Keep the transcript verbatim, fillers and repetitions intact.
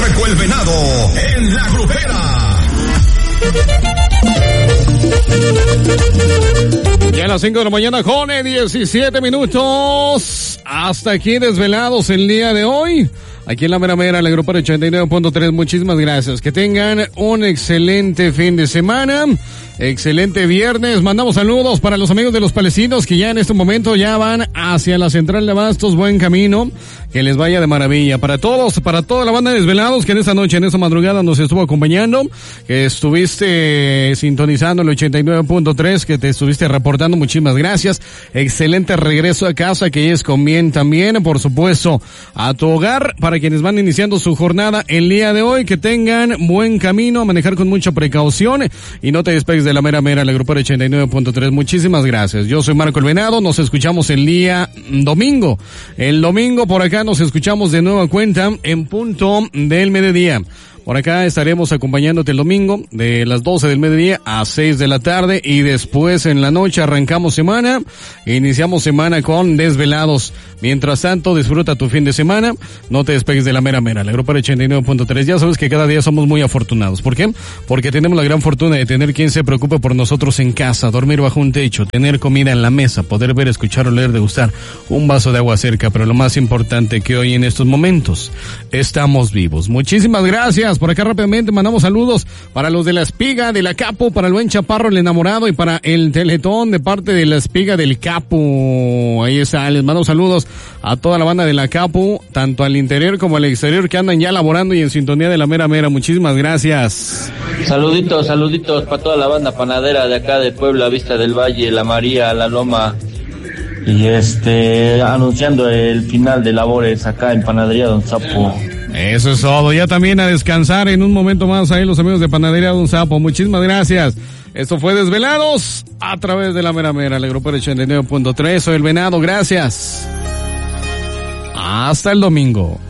Marco el Venado en La Grupera. Ya a las cinco de la mañana con diecisiete minutos. Hasta aquí desvelados el día de hoy. Aquí en la mera mera, la Grupera ochenta y nueve punto tres. Muchísimas gracias. Que tengan un excelente fin de semana. Excelente viernes. Mandamos saludos para los amigos de los palestinos que ya en este momento ya van hacia la central de Abastos. Buen camino. Que les vaya de maravilla. Para todos, para toda la banda de desvelados que en esta noche, en esta madrugada nos estuvo acompañando. Que estuviste sintonizando el ochenta y nueve punto tres. Que te estuviste reportando. Muchísimas gracias. Excelente regreso a casa. Que es con bien también. Por supuesto, a tu hogar. Para quienes van iniciando su jornada el día de hoy. Que tengan buen camino. A manejar con mucha precaución. Y no te despegues de la mera mera, la Grupera ochenta y nueve punto tres. Muchísimas gracias. Yo soy Marco el Venado. Nos escuchamos el día domingo. El domingo por acá nos escuchamos de nueva cuenta en punto del mediodía. Por acá estaremos acompañándote el domingo de las doce del mediodía a seis de la tarde y después en la noche arrancamos semana, iniciamos semana con desvelados. Mientras tanto, disfruta tu fin de semana, no te despegues de la mera mera, la Grupera ochenta y nueve punto tres. Ya sabes que cada día somos muy afortunados. ¿Por qué? Porque tenemos la gran fortuna de tener quien se preocupe por nosotros en casa, dormir bajo un techo, tener comida en la mesa, poder ver, escuchar, oler, degustar, un vaso de agua cerca, pero lo más importante que hoy en estos momentos estamos vivos. Muchísimas gracias. Por acá rápidamente mandamos saludos para los de la Espiga de la Capo, para el buen Chaparro el enamorado y para el Teletón de parte de la Espiga del Capo. Ahí está, les mando saludos a toda la banda de la Capo, tanto al interior como al exterior que andan ya laborando y en sintonía de la mera mera. Muchísimas gracias. Saluditos, saluditos para toda la banda panadera de acá de Puebla, Vista del Valle, La María, La Loma. Y este, anunciando el final de labores acá en Panadería Don Sapo. Eso es todo, ya también a descansar en un momento más ahí los amigos de Panadería Don Sapo. Muchísimas gracias. Esto fue Desvelados a través de la mera mera, la Grupera ochenta y nueve punto tres. Soy el Venado, gracias. Hasta el domingo.